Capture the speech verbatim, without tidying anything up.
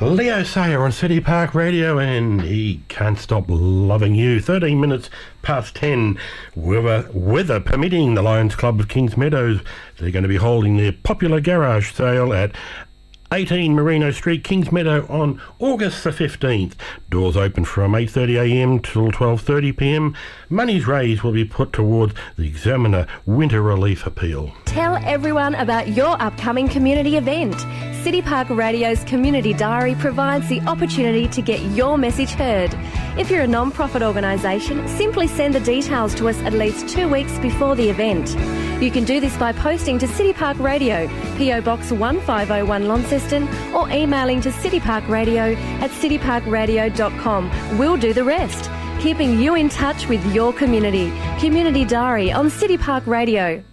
Leo Sayer on City Park Radio, and he can't stop loving you. thirteen minutes past ten. Weather, weather permitting, the Lions Club of Kings Meadows, they're going to be holding their popular garage sale at eighteen Merino Street, Kings Meadow, on August the fifteenth. Doors open from eight thirty a m till twelve thirty p m. Monies raised will be put towards the Examiner Winter Relief Appeal. Tell everyone about your upcoming community event. City Park Radio's Community Diary provides the opportunity to get your message heard. If you're a non-profit organisation, simply send the details to us at least two weeks before the event. You can do this by posting to City Park Radio, P O Box one five oh one Launceston, or emailing to cityparkradio at cityparkradio dot com. We'll do the rest, keeping you in touch with your community. Community Diary on City Park Radio.